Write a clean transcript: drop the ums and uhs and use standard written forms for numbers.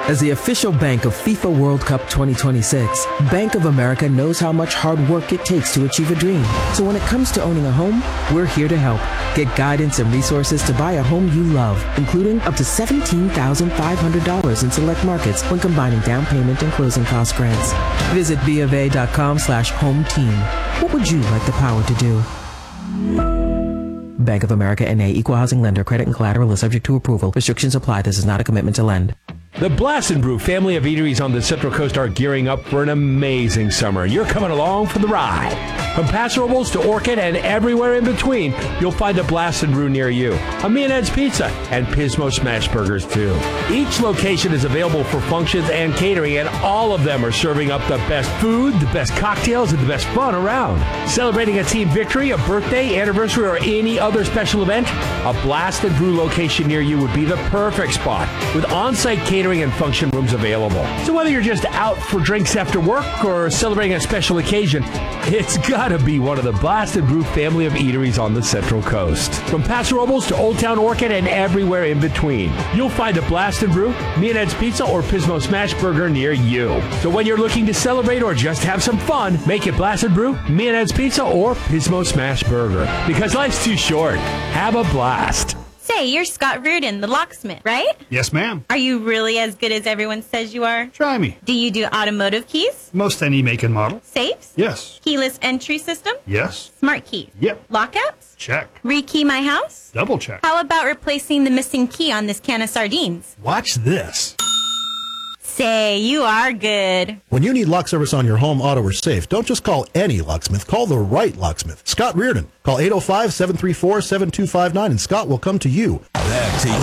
As the official bank of FIFA World Cup 2026, Bank of America knows how much hard work it takes to achieve a dream. So when it comes to owning a home, we're here to help. Get guidance and resources to buy a home you love, including up to $17,500 in select markets when combining down payment and closing cost grants. Visit BofA.com/home team. What would you like the power to do? Bank of America N.A. Equal Housing Lender. Credit and collateral is subject to approval. Restrictions apply. This is not a commitment to lend. The Blast and Brew family of eateries on the Central Coast are gearing up for an amazing summer. You're coming along for the ride. From Paso Robles to Orchid and everywhere in between, you'll find a Blast and Brew near you. A Me and Ed's Pizza and Pismo Smash Burgers, too. Each location is available for functions and catering, and all of them are serving up the best food, the best cocktails, and the best fun around. Celebrating a team victory, a birthday, anniversary, or any other special event, a Blast and Brew location near you would be the perfect spot, with on-site catering and function rooms available. So whether you're just out for drinks after work or celebrating a special occasion, it's gotta be one of the Blast and Brew family of eateries on the Central Coast. From Paso Robles to Old Town Orchid and everywhere in between, you'll find a Blast and Brew, Me and Ed's Pizza, or Pismo Smash Burger near you. So when you're looking to celebrate or just have some fun, make it Blast and Brew, Me and Ed's Pizza, or Pismo Smash Burger. Because life's too short. Have a blast. Say, you're Scott Reardon, the locksmith, right? Yes, ma'am. Are you really as good as everyone says you are? Try me. Do you do automotive keys? Most any make and model. Safes? Yes. Keyless entry system? Yes. Smart keys? Yep. Lockouts? Check. Rekey my house? Double check. How about replacing the missing key on this can of sardines? Watch this. Say, you are good. When you need lock service on your home, auto, or safe, don't just call any locksmith. Call the right locksmith. Scott Reardon. Call 805-734-7259, and Scott will come to you. Back to